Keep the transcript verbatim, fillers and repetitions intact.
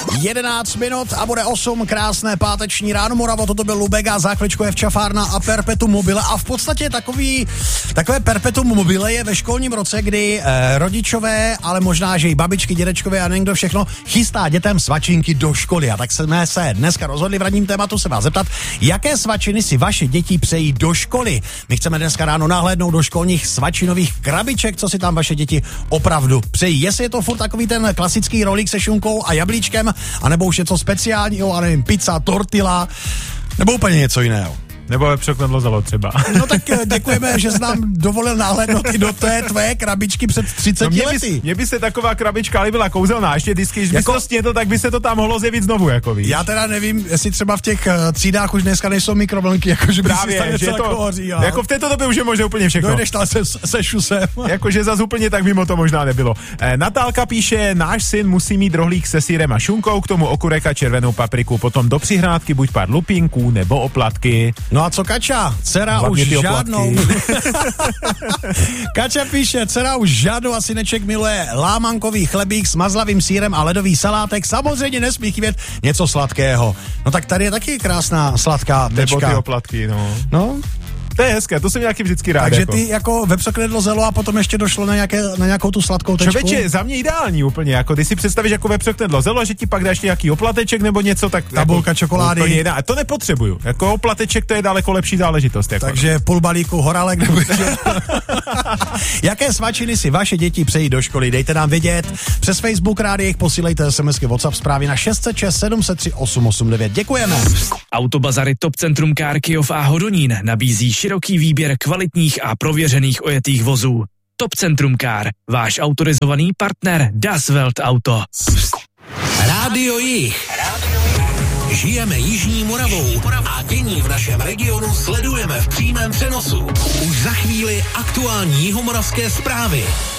jedenáct minut a bude osm, krásné páteční ráno, Moravo, toto byl Lubega, za chviličku je včafárna a perpetuum mobile a v podstatě takový, takové perpetuum mobile je ve školním roce, kdy eh, rodičové, ale možná, že i babičky, dědečkové a někdo všechno chystá dětem svačinky do školy. A tak jsme se dneska rozhodli v ranním tématu se vás zeptat, jaké svačiny si vaše děti přejí do školy. My chceme dneska ráno nahlédnout do školních svačinových krabiček, co si tam vaše děti opravdu přejí. Jestli je to furt takový ten klasický rolík se šunkou a jablíčkem, anebo už něco speciálního, a nevím, pizza, tortilla, nebo úplně něco jiného. Nebo vepřoknedlo zelo třeba. No tak děkujeme, že jsi nám dovolil nahlédnout i do té tvé krabičky před třiceti no lety. Mně by se taková krabička líbila kouzelná, ještě vždycky, když jako, je to, tak by se to tam mohlo zjevit znovu, jako víš. Já teda nevím, jestli třeba v těch uh, třídách už dneska nejsou mikrovlnky, jakože by právě, si že to, hoří, jako v této době už je možná úplně všechno. Dojdeš tam se, se šusem. Jakože zas úplně tak mimo to možná nebylo. E, Natálka píše, náš syn musí mít rohlík se sýrem a šunkou, k tomu okurek a červenou papriku, potom do přihrádky buď pár lupínků nebo oplatky. No a co Kača? Dcera hlavně už žádnou. Kača píše, dcera už žádnou a syneček miluje lámankový chlebík s mazlavým sýrem a ledový salátek. Samozřejmě nesmí chybět něco sladkého. No tak tady je taky krásná sladká tečka. Nebo ty oplatky, no. No. To je hezké, to jsem nějaký vždycky rád. Takže jako. ty jako vepřoknedlo zelo a potom ještě došlo na, nějaké, na nějakou tu sladkou tečku. Člověče, za mě ideální úplně, jako když si představíš jako vepřoknedlo zelo, že ti pak dáš nějaký oplateček nebo něco, tak tabulka jako, čokolády. Úplně, a to nepotřebuju. Jako oplateček to je daleko lepší záležitost. Jako. Takže půl balíku horálek nebo jaké svačiny si vaše děti přejí do školy? Dejte nám vědět. Přes Facebook rádiích posílejte SMSky WhatsApp zprávy na šest set šest sedm set tři osm osm devět. Děkujeme. Autobazary Top Centrum Car Kyjov a Hodonín nabízí široký výběr kvalitních a prověřených ojetých vozů. Top Centrum Car, váš autorizovaný partner Das Welt Auto. Rádio Jih. Žijeme Jižní Moravou a dění v našem regionu sledujeme v přímém přenosu. Už za chvíli aktuální jihomoravské zprávy.